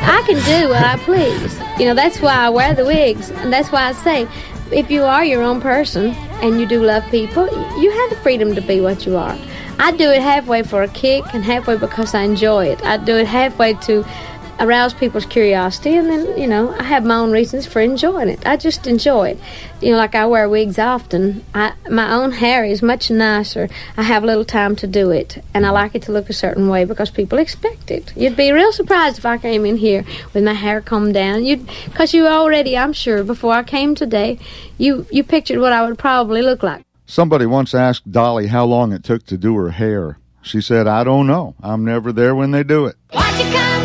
I can do what I please. That's why I wear the wigs. And that's why I say, if you are your own person and you do love people, you have the freedom to be what you are. I do it halfway for a kick and halfway because I enjoy it. I do it halfway to arouse people's curiosity, and then, I have my own reasons for enjoying it. I just enjoy it. Like I wear wigs often. My own hair is much nicer. I have little time to do it, and I like it to look a certain way because people expect it. You'd be real surprised if I came in here with my hair combed down. Because you already, I'm sure, before I came today, you pictured what I would probably look like. Somebody once asked Dolly how long it took to do her hair. She said, "I don't know. I'm never there when they do it." Why'd you come